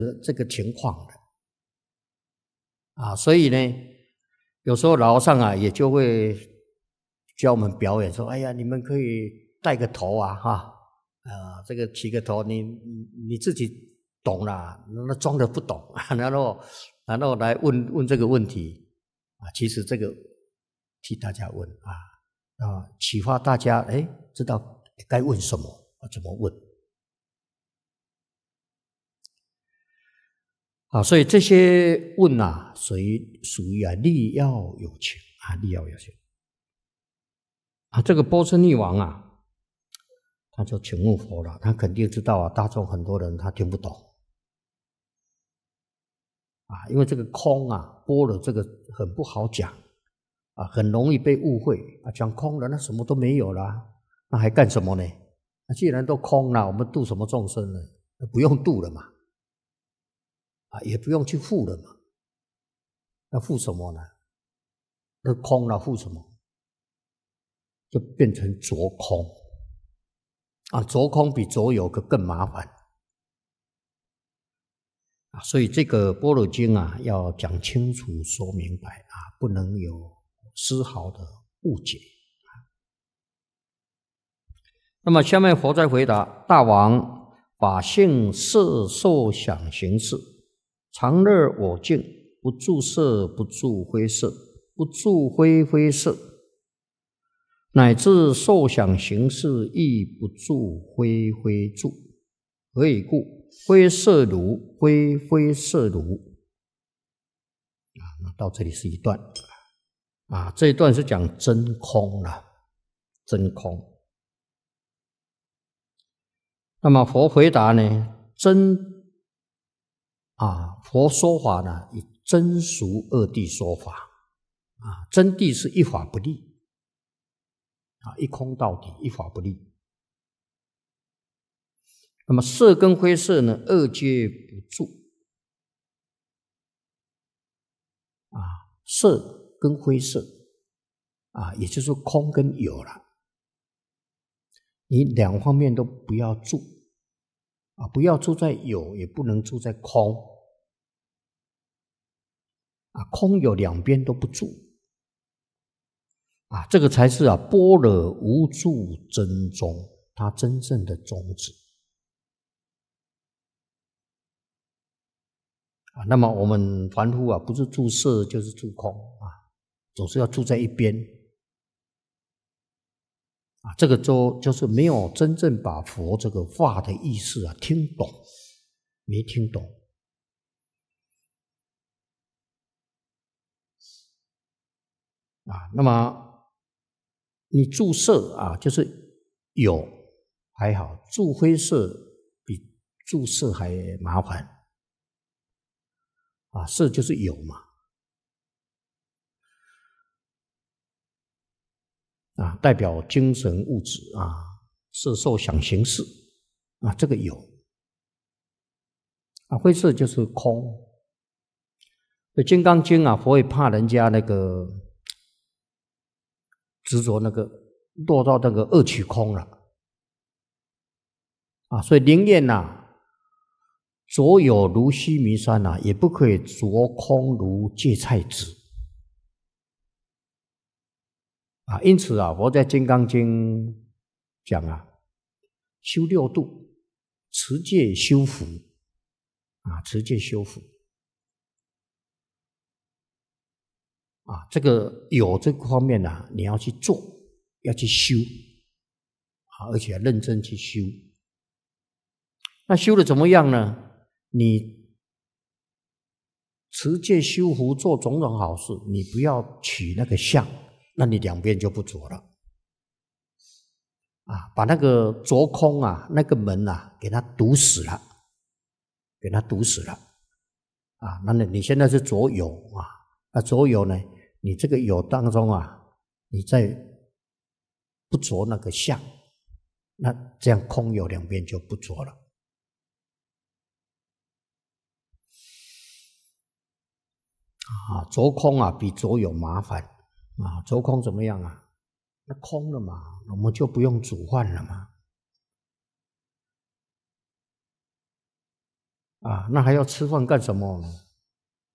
这个情况的所以呢，有时候老和尚也就会教我们表演说：“哎呀，你们可以带个头这个起个头，你自己懂啦，那装的不懂，然后来问这个问题其实这个替大家问启发大家知道该问什么怎么问所以这些问属于力要有情力要有情这个波斯匿王他就请问佛了，他肯定知道大众很多人他听不懂因为这个空般若这个很不好讲很容易被误会讲空了那什么都没有啦，那还干什么呢？既然都空了，我们度什么众生呢？不用度了嘛也不用去护了嘛，那护什么呢？那空了护什么？就变成着空着空比着有更麻烦所以这个般若经要讲清楚说明白不能有丝毫的误解那么下面佛再回答：大王，法性色受想行识，常乐我净，不住色，不住非色，不住非色，乃至受想行识亦不住非住。何以故？非色如，非色如。那到这里是一段这一段是讲真空了，真空。那么佛回答呢，佛说法呢，以真俗二谛说法真谛是一法不立一空到底，一法不立。那么色跟非色呢，二皆不住色跟非色也就是说空跟有了，你两方面都不要住不要住在有，也不能住在空空有两边都不住这个才是般若无住真宗，它真正的宗旨那么我们凡夫不是住色就是住空总是要住在一边这个就是没有真正把佛这个话的意思听懂，没听懂那么你住色就是有还好，住非色比住色还麻烦色就是有嘛代表精神物质色受想行识这个有非色就是空。所以《金刚经》佛也怕人家那个执着那个落到那个二取空了所以宁愿着有如须弥山也不可以着空如芥菜籽因此佛在《金刚经》讲修六度，持戒修福持戒修福这个有这个方面你要去做，要去修而且认真去修。那修的怎么样呢？你持戒修福做种种好事，你不要取那个相，那你两边就不着了把那个着空那个门给它堵死了，给它堵死了那你现在是着有那着有呢，你这个有当中你再不着那个相，那这样空有两边就不着了着空比着有麻烦着空怎么样那空了嘛，我们就不用煮饭了嘛啊，那还要吃饭干什么呢？